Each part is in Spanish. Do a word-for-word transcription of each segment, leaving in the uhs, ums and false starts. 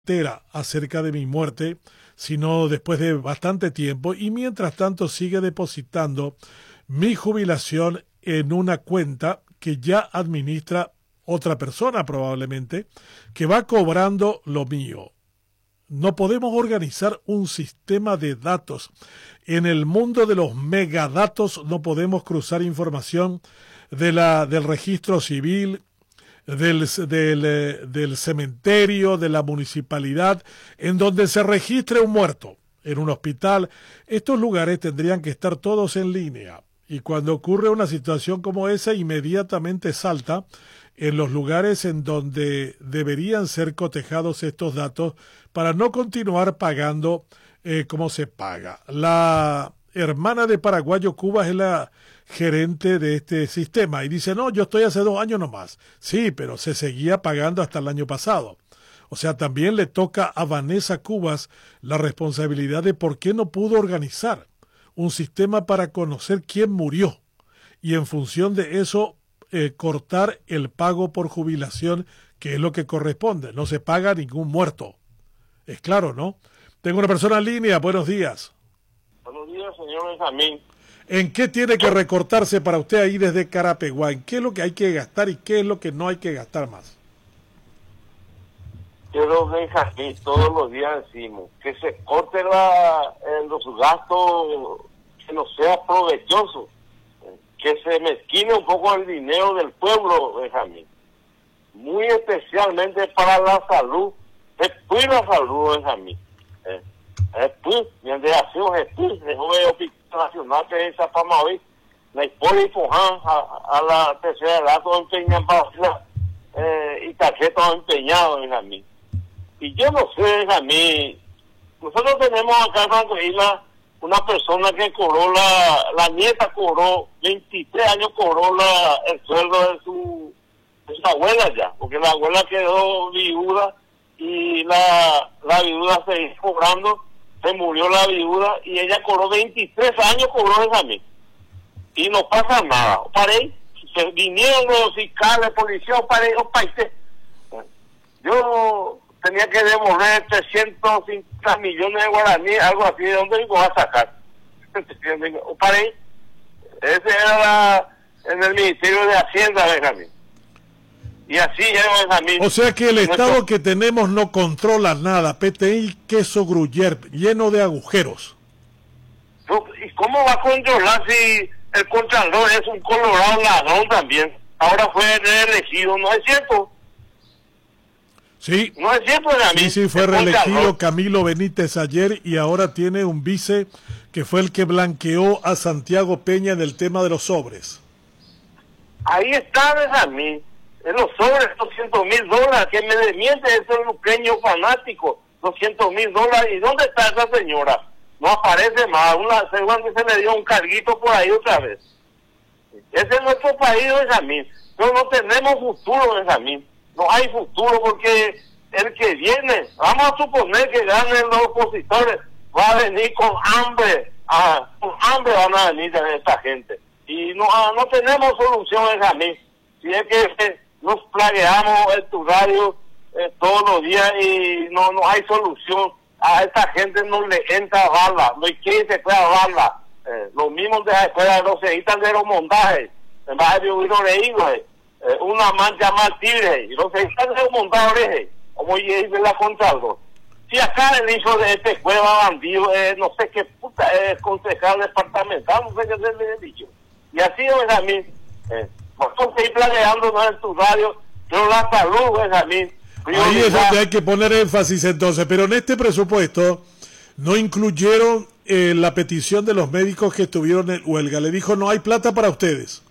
acerca de mi muerte, sino después de bastante tiempo, y mientras tanto sigue depositando mi jubilación en una cuenta que ya administra otra persona probablemente, que va cobrando lo mío. No podemos organizar un sistema de datos. En el mundo de los megadatos no podemos cruzar información de la, del registro civil, del, del, del cementerio, de la municipalidad, en donde se registre un muerto, en un hospital. Estos lugares tendrían que estar todos en línea. Y cuando ocurre una situación como esa, inmediatamente salta en los lugares en donde deberían ser cotejados estos datos para no continuar pagando eh, como se paga. La hermana de Paraguayo Cuba es la gerente de este sistema y dice, no, yo estoy hace dos años nomás. Sí, pero se seguía pagando hasta el año pasado. O sea, también le toca a Vanessa Cubas la responsabilidad de por qué no pudo organizar un sistema para conocer quién murió y en función de eso eh, cortar el pago por jubilación, que es lo que corresponde. No se paga ningún muerto. Es claro, ¿no? Tengo una persona en línea. Buenos días. Buenos días, señor Benjamín. ¿En qué tiene que recortarse para usted ahí desde Carapeguá? ¿En qué es lo que hay que gastar y qué es lo que no hay que gastar más? Pero Benjamín, todos los días decimos que se corte la, eh, los gastos, que no sea provechoso, que se mezquine un poco el dinero del pueblo, Benjamín. Muy especialmente para la salud. Después la salud, Benjamín. Eh, después, mi delegación, después, dejó el Hospital Nacional que es Zapama hoy, la Hipólito y Fuján, a, a la tercera edad, todo empeñado para la, eh, y tarjeta empeñado, Benjamín. Y yo no sé, Benjamín, nosotros tenemos acá en Franco Isla una persona que cobró la, la nieta cobró, veintitrés años cobró la, el sueldo de su, de su abuela ya, porque la abuela quedó viuda y la, la viuda se cobrando, se murió la viuda y ella cobró veintitrés años, cobró Benjamín. Y no pasa nada. Paré, se vinieron los fiscales, policías, paré, los países. Yo tenía que devolver trescientos cincuenta millones de guaraníes, algo así, ¿de dónde iba a sacar? Paré, ese era la, en el Ministerio de Hacienda, Benjamín. Y así es, Benjamín. O sea que el Nuestro... Estado que tenemos no controla nada. P T I, queso Gruyère, lleno de agujeros. ¿Y cómo va a controlar si el Contralor es un colorado ladrón también? Ahora fue reelegido, ¿no es cierto? Sí, no es cierto, Benjamín. Sí, sí, fue reelegido Camilo Benítez ayer y ahora tiene un vice que fue el que blanqueó a Santiago Peña en el tema de los sobres. Ahí está, Benjamín. En los sobres, doscientos mil dólares, que me desmiente ese luqueño fanático, doscientos mil dólares. ¿Y dónde está esa señora? No aparece más. Una segunda se le dio un carguito por ahí otra vez. Ese es nuestro país, Benjamín. Pero no tenemos futuro, Benjamín. No hay futuro porque el que viene, vamos a suponer que ganen los opositores, va a venir con hambre, ah, con hambre van a venir esta gente. Y no, ah, no tenemos solución, Benjamín. Si es que eh, nos plagueamos el turario eh, todos los días y no, no hay solución. A esta gente no le entra bala, no hay quien se pueda bala. Eh, los mismos de la escuela de los cejitas de los montajes, en vez de huir oreídos, eh, eh, una mancha más tigre, y los cejitas de los montajes, como dice la Contralor. Si acá el hijo de este cueva bandido, eh, no sé qué puta, es eh, concejal departamental, no sé qué se le he dicho. Y así es a mí, eh, vamos a ir planeando en tu radio, pero la salud es a mí. Ahí es donde hay que poner énfasis entonces, pero en este presupuesto no incluyeron eh, la petición de los médicos que estuvieron en huelga. Le dijo, no hay plata para ustedes.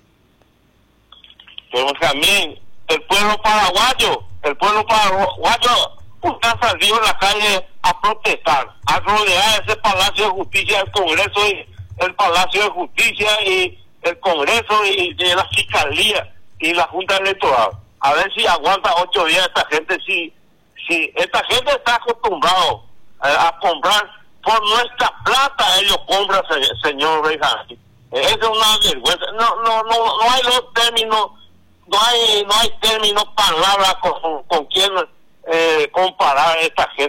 Pero también el pueblo paraguayo, el pueblo paraguayo, usted ha salido en la calle a protestar, a rodear ese Palacio de Justicia, el Congreso y el Palacio de Justicia y el Congreso y de la Fiscalía y la Junta Electoral. A ver si aguanta ocho días esta gente, si, si esta gente está acostumbrado eh, a comprar por nuestra plata, ellos compran, se, señor Benjamín. Eh, es una vergüenza. No, no, no, no hay los términos, no hay, no hay términos, palabras con, con quien eh, comparar a esta gente.